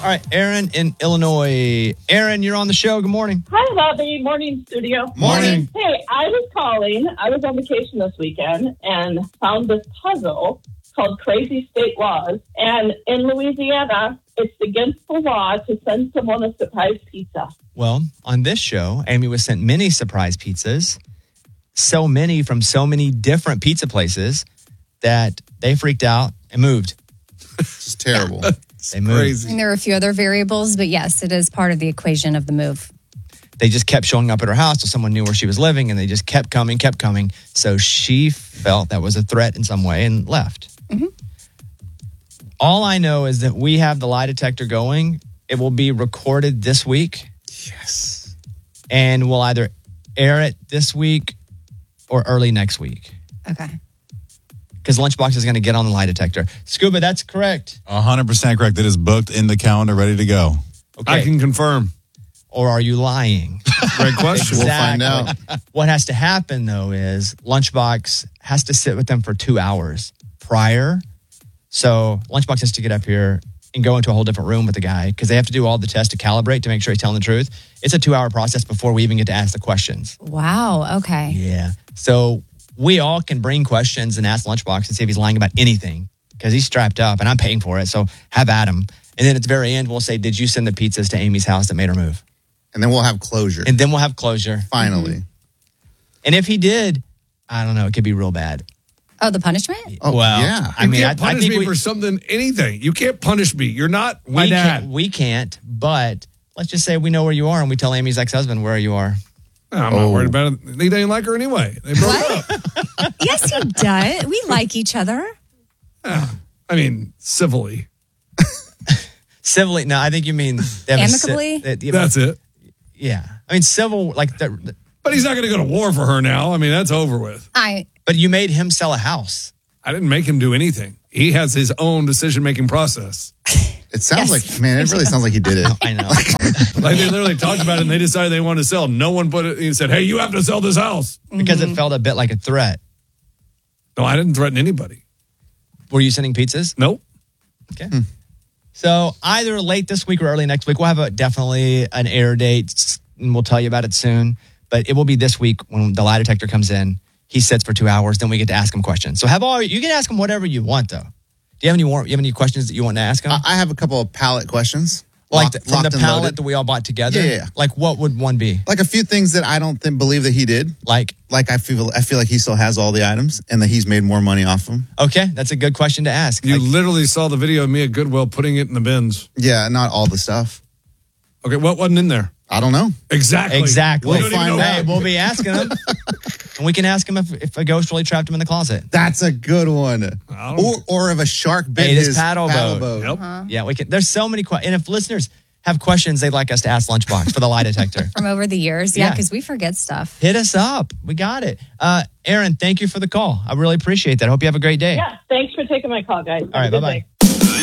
All right, Aaron in Illinois. Aaron, you're on the show. Good morning. Hi, Bobby. Morning, studio. Morning. Hey, I was calling. I was on vacation this weekend and found this puzzle called Crazy State Laws. And in Louisiana, it's against the law to send someone a surprise pizza. Well, on this show, Amy was sent many surprise pizzas, so many from so many different pizza places that they freaked out and moved. It's terrible. They moved. Crazy. And there are a few other variables, but yes, it is part of the equation of the move. They just kept showing up at her house so someone knew where she was living, and they just kept coming. So she felt that was a threat in some way and left. Mm-hmm. All I know is that we have the lie detector going. It will be recorded this week. Yes. And we'll either air it this week or early next week. Okay. Because Lunchbox is going to get on the lie detector. Scuba, that's correct. 100% correct. It is booked in the calendar, ready to go. Okay. I can confirm. Or are you lying? Great question. We'll find out. What has to happen, though, is Lunchbox has to sit with them for 2 hours prior. So Lunchbox has to get up here and go into a whole different room with the guy because they have to do all the tests to calibrate to make sure he's telling the truth. It's a 2-hour process before we even get to ask the questions. Wow. Okay. Yeah. So we all can bring questions and ask Lunchbox and see if he's lying about anything because he's strapped up and I'm paying for it. So have at him. And then at the very end, we'll say, did you send the pizzas to Amy's house that made her move? And then we'll have closure. And then we'll have closure. Finally. And if he did, I don't know, it could be real bad. Oh, the punishment? Oh, well, yeah. I mean, You I can't punish think me for something, anything. You can't punish me. You're not my dad. we can't, but let's just say we know where you are and we tell Amy's ex-husband where you are. I'm not worried about it. He didn't like her anyway. They broke up. Yes, he does. We like each other. I mean, civilly. Civilly, no, I think you mean... Amicably? That's it. Yeah. I mean, civil, like... But he's not going to go to war for her now. I mean, that's over with. But you made him sell a house. I didn't make him do anything. He has his own decision-making process. It sounds like, man, it really sounds like he did it. I know. Like they literally talked about it and they decided they wanted to sell. No one put it, he said, hey, you have to sell this house. Because it felt a bit like a threat. No, I didn't threaten anybody. Were you sending pizzas? Nope. Okay. So either late this week or early next week, we'll have definitely an air date and we'll tell you about it soon. But it will be this week when the lie detector comes in. He sits for 2 hours, then we get to ask him questions. So you can ask him whatever you want, though. Do you have any questions that you want to ask him? I have a couple of palette questions. Like from the and palette loaded. that we all bought together? Yeah. Like what would one be? Like a few things that I don't believe that he did. Like I feel like he still has all the items and that he's made more money off them. Okay, that's a good question to ask. You literally saw the video of me at Goodwill putting it in the bins. Yeah, not all the stuff. Okay, what wasn't in there? I don't know. Exactly. We'll find out. We'll be asking him. And we can ask him if a ghost really trapped him in the closet. That's a good one. Or if a shark bit Hey, this his paddle boat. Yep. Yeah, we can. There's so many questions. And if listeners have questions they'd like us to ask Lunchbox for the lie detector, From over the years. Yeah. Yeah, because we forget stuff. hit us up. We got it. Aaron, thank you for the call. I really appreciate that. I hope you have a great day. Yeah, thanks for taking my call, guys. All right, bye-bye.